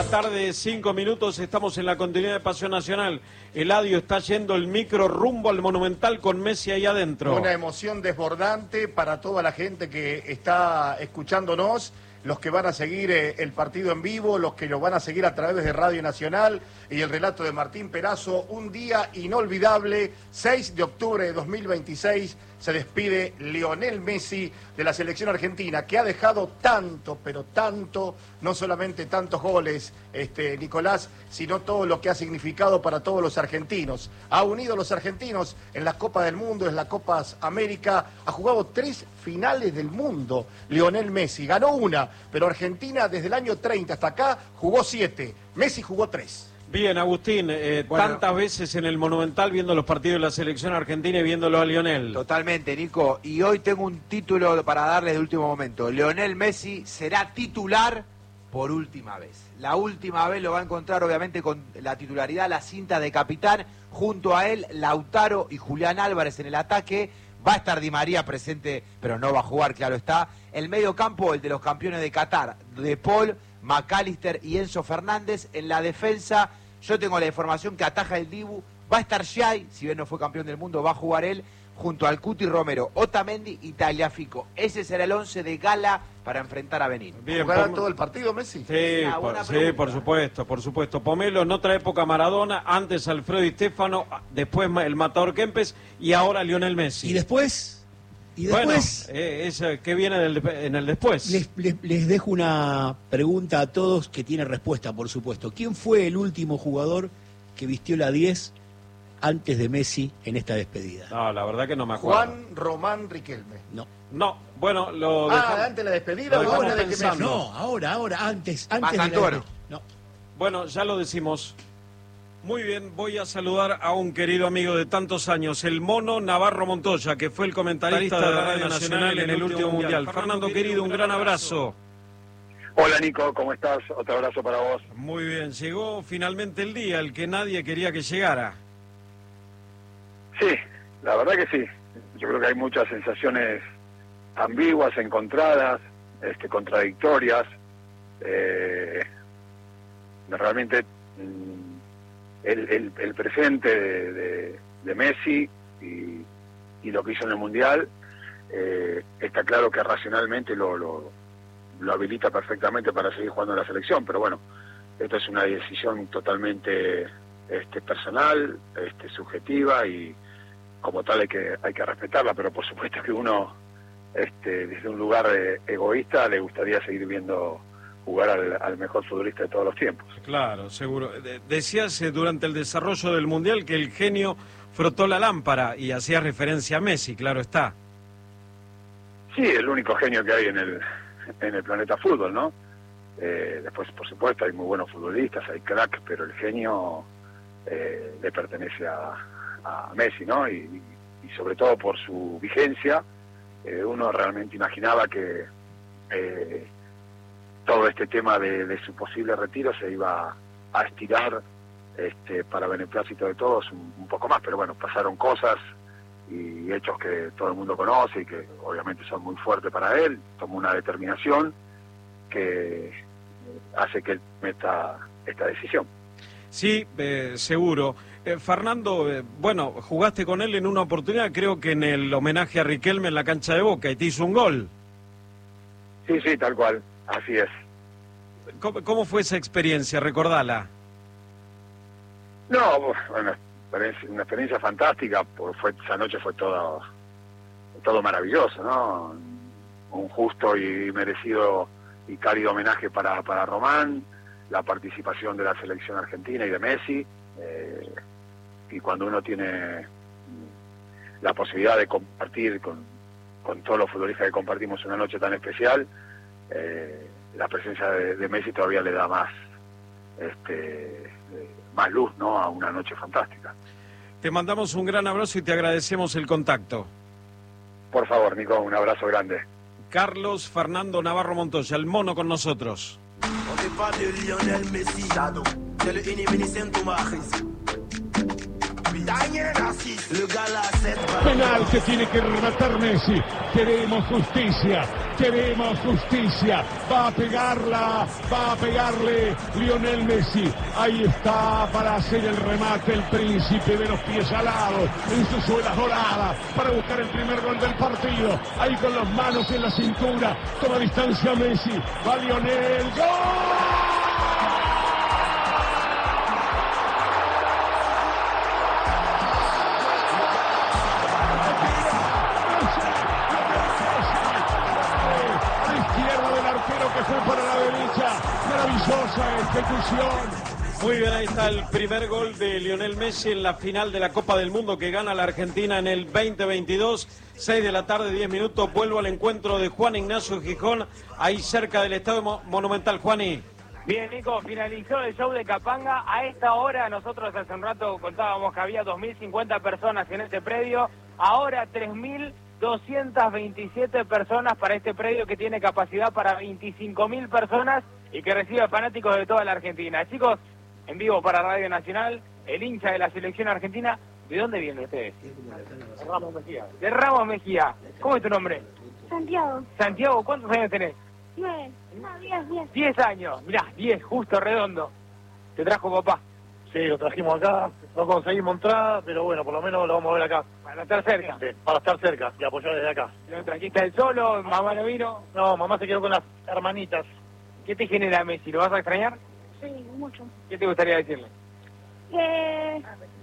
tarde, 5 minutos, estamos en la continuidad de Pasión Nacional. Eladio está yendo el micro rumbo al Monumental con Messi ahí adentro. Una emoción desbordante para toda la gente que está escuchándonos, los que van a seguir el partido en vivo, los que lo van a seguir a través de Radio Nacional y el relato de Martín Perazo. Un día inolvidable, 6 de octubre de 2026, se despide Lionel Messi de la selección argentina, que ha dejado tanto, pero tanto, no solamente tantos goles, Nicolás, sino todo lo que ha significado para todos los argentinos. Ha unido a los argentinos en las Copas del Mundo, en las Copas América, ha jugado 3 finales del mundo, Lionel Messi. Ganó una, pero Argentina desde el año 30 hasta acá jugó 7, Messi jugó 3. Bien, Agustín, tantas veces en el Monumental viendo los partidos de la selección argentina y viéndolo a Lionel. Totalmente, Nico. Y hoy tengo un título para darles de último momento. Lionel Messi será titular por última vez. La última vez lo va a encontrar, obviamente, con la titularidad, la cinta de capitán. Junto a él, Lautaro y Julián Álvarez en el ataque. Va a estar Di María presente, pero no va a jugar, claro está. El medio campo, el de los campeones de Qatar, De Paul, McAllister y Enzo Fernández. En la defensa, yo tengo la información que ataja el Dibu. Va a estar Xai, si bien no fue campeón del mundo, va a jugar él, junto al Cuti Romero, Otamendi y Tagliafico. Ese será el 11 de gala para enfrentar a Benín. Bien, ¿jugará todo el partido Messi? Sí, por supuesto. Pomelo en otra época Maradona, antes Alfredo Di Stéfano, después el matador Kempes y ahora Lionel Messi. ¿Y después? Bueno, ¿qué viene en el después? Les dejo una pregunta a todos que tiene respuesta, por supuesto. ¿Quién fue el último jugador que vistió la 10 antes de Messi en esta despedida? No, la verdad que no me acuerdo. Juan Román Riquelme. No, bueno, lo dejamos. ¿Antes de la despedida o ahora de que Messi? No, ahora, antes de la Macantuero. No. Bueno, ya lo decimos. Muy bien, voy a saludar a un querido amigo de tantos años, el Mono Navarro Montoya, que fue el comentarista de la Radio Nacional en el último Mundial. Fernando, querido, un gran abrazo. Hola, Nico, ¿cómo estás? Otro abrazo para vos. Muy bien, llegó finalmente el día, el que nadie quería que llegara. Sí, la verdad que sí. Yo creo que hay muchas sensaciones ambiguas, encontradas, contradictorias. Realmente el presente de Messi y lo que hizo en el Mundial, está claro que racionalmente lo habilita perfectamente para seguir jugando en la selección, pero bueno, esto es una decisión totalmente personal, subjetiva, y como tal hay que respetarla, pero por supuesto que uno desde un lugar egoísta le gustaría seguir viendo jugar al mejor futbolista de todos los tiempos. Claro, seguro. Decías durante el desarrollo del Mundial que el genio frotó la lámpara y hacía referencia a Messi, claro está. Sí, el único genio que hay en el planeta fútbol, ¿no? Después, por supuesto, hay muy buenos futbolistas, hay crack, pero el genio le pertenece a Messi, ¿no? Y sobre todo por su vigencia, uno realmente imaginaba que todo este tema de su posible retiro se iba a estirar para beneplácito de todos un poco más, pero bueno, pasaron cosas y hechos que todo el mundo conoce y que obviamente son muy fuertes para él. Tomó una determinación que hace que él meta esta decisión. Sí, seguro. Fernando, bueno, jugaste con él en una oportunidad, creo que en el homenaje a Riquelme en la cancha de Boca, y te hizo un gol. Sí, tal cual, así es. ¿Cómo fue esa experiencia? Recordala. No, bueno, una experiencia fantástica, porque esa noche fue todo maravilloso, ¿no? Un justo y merecido y cálido homenaje para Román, la participación de la selección argentina y de Messi, y cuando uno tiene la posibilidad de compartir con todos los futbolistas que compartimos una noche tan especial, la presencia de Messi todavía le da más luz, ¿no?, a una noche fantástica. Te mandamos un gran abrazo y te agradecemos el contacto. Por favor, Nico, un abrazo grande. Carlos Fernando Navarro Montoya, el Mono con nosotros. Penal que tiene que rematar Messi. Queremos justicia, queremos justicia. Va a pegarle Lionel Messi. Ahí está para hacer el remate el príncipe de los pies alados en sus suelas doradas para buscar el primer gol del partido. Ahí con las manos en la cintura, toma distancia Messi. Va Lionel. ¡Gol! Que fue para la derecha, maravillosa ejecución. Muy bien, ahí está el primer gol de Lionel Messi en la final de la Copa del Mundo que gana la Argentina en el 2022. 6 de la tarde, 10 minutos. Vuelvo al encuentro de Juan Ignacio Gijón, ahí cerca del Estadio Monumental. Juani. Bien, Nico, finalizó el show de Capanga. A esta hora, nosotros hace un rato contábamos que había 2.050 personas en este predio. Ahora 3.227 personas para este predio que tiene capacidad para 25.000 personas y que recibe fanáticos de toda la Argentina. Chicos, en vivo para Radio Nacional, el hincha de la selección argentina. ¿De dónde vienen ustedes? De Ramos Mejía. De Ramos Mejía. ¿Cómo es tu nombre? Santiago. Santiago, ¿cuántos años tenés? 9. No, 10. 10 años. Mirá, 10, justo redondo. ¿Te trajo papá? Sí, lo trajimos acá, no conseguimos entrada, pero bueno, por lo menos lo vamos a ver acá. Para estar cerca. Sí, para estar cerca y apoyar desde acá. ¿Lo trajiste él solo? ¿Mamá no vino? No, mamá se quedó con las hermanitas. ¿Qué te genera Messi? ¿Lo vas a extrañar? Sí, mucho. ¿Qué te gustaría decirle? Que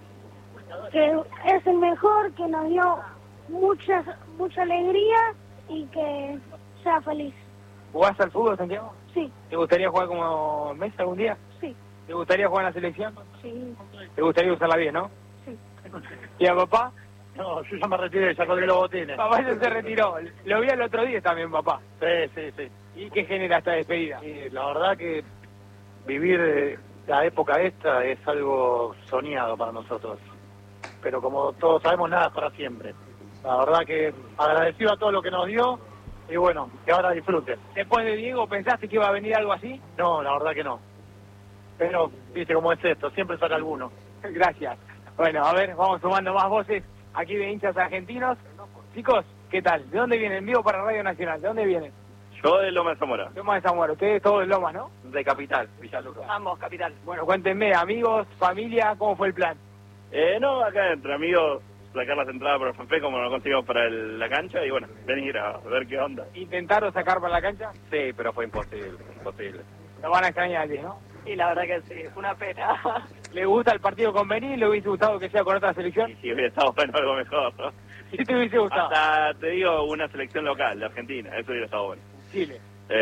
es el mejor, que nos dio mucha alegría y que sea feliz. ¿Jugás al fútbol, Santiago? Sí. ¿Te gustaría jugar como Messi algún día? Sí. ¿Te gustaría jugar en la selección? Sí. ¿Te gustaría usarla bien, no? Sí. ¿Y a papá? No, yo ya me retiré, ya colgué los botines. Papá ya se retiró. Lo vi el otro día también, papá. Sí. ¿Y qué genera esta despedida? Y la verdad que vivir la época esta es algo soñado para nosotros. Pero como todos sabemos, nada es para siempre. La verdad que agradecido a todo lo que nos dio y bueno, que ahora disfruten. Después de Diego, ¿pensaste que iba a venir algo así? No, la verdad que no. Pero, viste cómo es esto, siempre sale alguno. Gracias. Bueno, a ver, vamos sumando más voces aquí de hinchas argentinos. Chicos, ¿qué tal? ¿De dónde vienen? En vivo para Radio Nacional. ¿De dónde vienen? Yo de Loma de Zamora. Loma de Zamora. Ustedes todos de Loma, ¿no? De Capital, Villaluca. Ambos, Capital. Bueno, cuéntenme, amigos, familia, ¿cómo fue el plan? No, acá entre amigos, sacar las entradas por el fanpage como lo conseguimos para la cancha y bueno, venir a ver qué onda. ¿Intentaron sacar para la cancha? Sí, pero fue imposible. Lo van a extrañar, ¿no? Y la verdad que sí, fue una pena. ¿Le gusta el partido con Benín? ¿Le hubiese gustado que sea con otra selección? Y si hubiera estado bueno algo mejor, ¿no? ¿Sí te hubiese gustado? Hasta, te digo, una selección local de Argentina, eso hubiera estado bueno. Chile.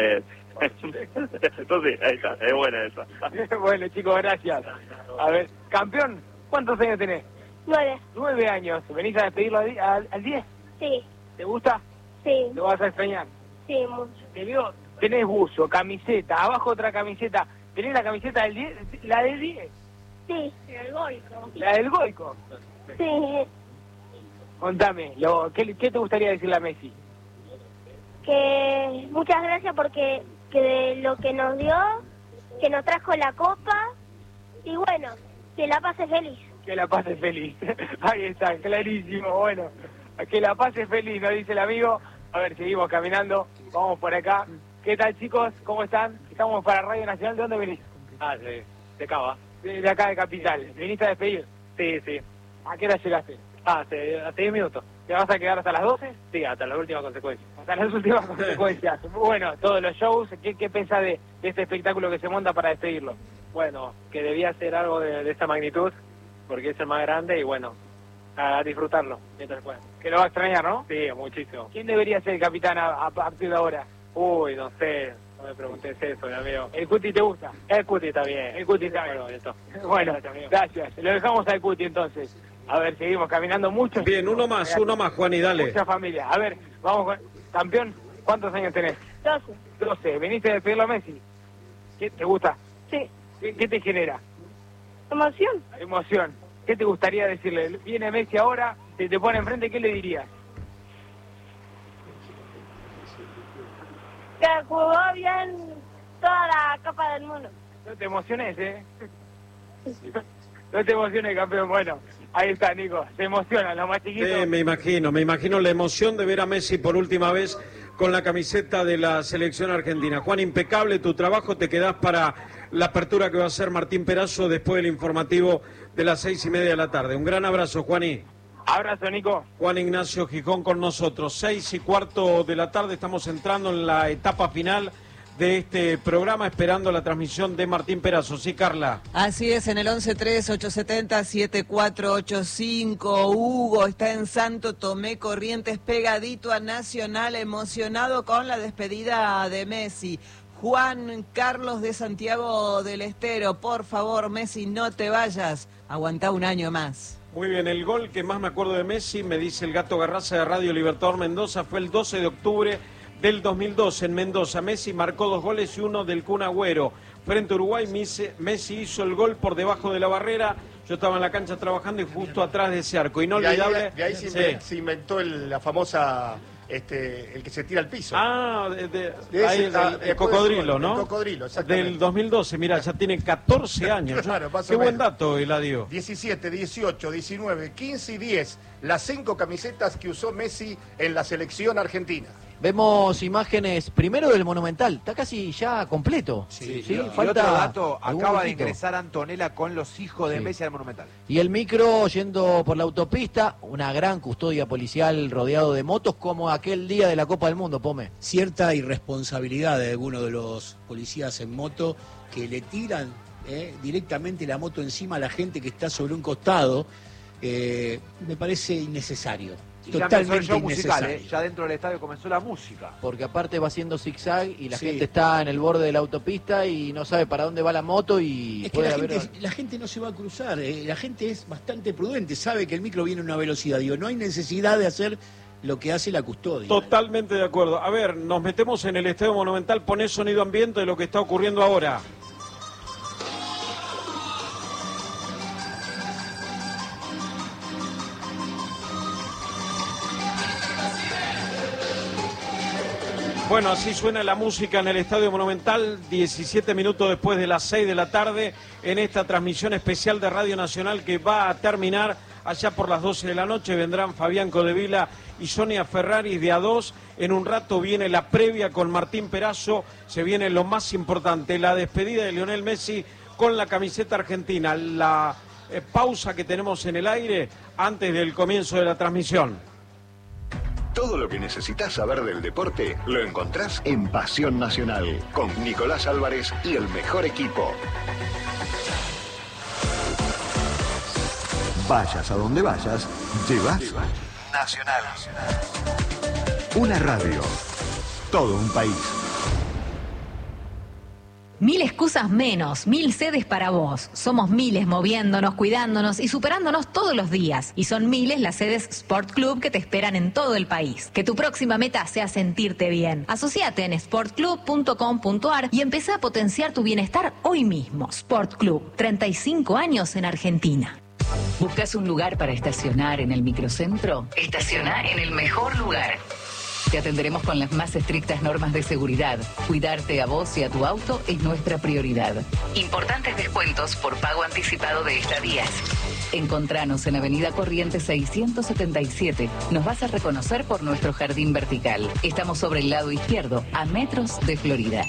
Entonces, ahí está, es buena esa. Bueno, chicos, gracias. A ver, campeón, ¿cuántos años tenés? 9. 9 años. ¿Venís a despedirlo al 10? Sí. ¿Te gusta? Sí. ¿Lo vas a extrañar? Sí, mucho. Te digo, tenés buzo, camiseta, abajo otra camiseta. ¿Tenés la camiseta del 10? ¿La del 10? Sí. El Goico. ¿La del Goico? Sí. Contame, ¿qué te gustaría decirle a Messi? Que muchas gracias porque de lo que nos dio, que nos trajo la copa y bueno, que la pase feliz. Que la pase feliz. Ahí está, clarísimo. Bueno, que la pase feliz, nos dice el amigo. A ver, seguimos caminando, vamos por acá. ¿Qué tal, chicos? ¿Cómo están? Estamos para Radio Nacional. ¿De dónde venís? De Cava. De acá de Capital. ¿Viniste a despedir? Sí. ¿A qué hora llegaste? Hace 10 minutos. ¿Te vas a quedar hasta las 12? Sí, hasta la última consecuencia. Hasta las últimas consecuencias. Bueno, todos los shows, ¿qué pensás de este espectáculo que se monta para despedirlo? Bueno, que debía ser algo de esta magnitud, porque es el más grande y bueno, a disfrutarlo mientras pueda. Que lo va a extrañar, ¿no? Sí, muchísimo. ¿Quién debería ser el capitán a partir de ahora? Uy, no sé, no me preguntes eso, mi amigo. ¿El Cuti te gusta? El Cuti está bien. El Cuti está bien. Bueno, gracias. Lo dejamos al Cuti entonces. A ver, seguimos caminando mucho. Bien, uno más, Juan, y dale. Mucha familia. A ver, vamos con... Campeón, ¿cuántos años tenés? 12. 12. ¿Veniste a despedirlo a Messi? ¿Qué te gusta? Sí. ¿Qué te genera? Emoción. Emoción. ¿Qué te gustaría decirle? Viene Messi ahora, te pone enfrente, ¿qué le dirías? Que jugó bien toda la Copa del Mundo. No te emociones, ¿eh? No te emociones, campeón. Bueno, Ahí está, Nico, se emocionan los más chiquitos. Sí, me imagino la emoción de ver a Messi por última vez con la camiseta de la selección argentina. Juan, impecable tu trabajo, te quedás para la apertura que va a hacer Martín Perazo después del informativo de las 6:30 de la tarde. Un gran abrazo, Juaní. Abrazo, Nico. Juan Ignacio Gijón con nosotros. 6:15 de la tarde, estamos entrando en la etapa final de este programa, esperando la transmisión de Martín Perazo. Sí, Carla. Así es, en el 11-3-870-7485. Hugo está en Santo Tomé, Corrientes, pegadito a Nacional, emocionado con la despedida de Messi. Juan Carlos de Santiago del Estero, por favor, Messi, no te vayas, aguantá un año más. Muy bien, el gol que más me acuerdo de Messi, me dice el Gato Garraza de Radio Libertador Mendoza, fue el 12 de octubre del 2002 en Mendoza. Messi marcó 2 goles y uno del Kun Agüero. Frente a Uruguay, Messi hizo el gol por debajo de la barrera. Yo estaba en la cancha trabajando y justo atrás de ese arco. Inolvidable. De ahí se inventó la famosa... el que se tira al piso. El cocodrilo, ¿no? El cocodrilo, exactamente. Del 2012, mira, ya tiene 14 años. Claro, qué buen dato, Eladio. 17, 18, 19, 15 y 10, las 5 camisetas que usó Messi en la selección argentina. Vemos imágenes primero del Monumental, está casi ya completo. Sí. Falta otro dato, acaba de poquito. ingresar Antonella con los hijos de Messi al Monumental. Y el micro yendo por la autopista, una gran custodia policial rodeado de motos como aquel día de la Copa del Mundo, Pome. Cierta irresponsabilidad de algunos de los policías en moto que le tiran directamente la moto encima a la gente que está sobre un costado, me parece innecesario. Y ya Totalmente empezó el show musical, innecesario. ya dentro del estadio comenzó la música. Porque aparte va haciendo zigzag y la Sí. gente está en el borde de la autopista y no sabe para dónde va la moto y Es que la gente no se va a cruzar, la gente es bastante prudente, sabe que el micro viene a una velocidad, digo, no hay necesidad de hacer lo que hace la custodia. Totalmente de acuerdo. A ver, nos metemos en el Estadio Monumental, poné sonido ambiente de lo que está ocurriendo ahora. Bueno, así suena la música en el Estadio Monumental, 17 minutos después de las 6 de la tarde, en esta transmisión especial de Radio Nacional que va a terminar allá por las 12 de la noche. Vendrán Fabián Codevila y Sonia Ferraris de A2. En un rato viene la previa con Martín Perazo. Se viene lo más importante, la despedida de Lionel Messi con la camiseta argentina. La pausa que tenemos en el aire antes del comienzo de la transmisión. Todo lo que necesitas saber del deporte lo encontrás en Pasión Nacional, con Nicolás Álvarez y el mejor equipo. Vayas a donde vayas, llevas Nacional. Una radio, todo un país. 1000 excusas menos, 1000 sedes para vos. Somos miles moviéndonos, cuidándonos y superándonos todos los días. Y son miles las sedes Sport Club que te esperan en todo el país. Que tu próxima meta sea sentirte bien. Asociate en sportclub.com.ar y empezá a potenciar tu bienestar hoy mismo. Sport Club, 35 años en Argentina. ¿Buscas un lugar para estacionar en el microcentro? Estaciona en el mejor lugar. Te atenderemos con las más estrictas normas de seguridad. Cuidarte a vos y a tu auto es nuestra prioridad. Importantes descuentos por pago anticipado de estadías. Encontranos en Avenida Corrientes 677. Nos vas a reconocer por nuestro jardín vertical. Estamos sobre el lado izquierdo, a metros de Florida.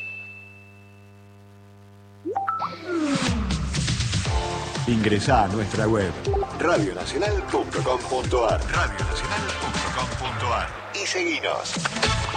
Ingresá a nuestra web radionacional.com.ar radionacional.com.ar y seguinos.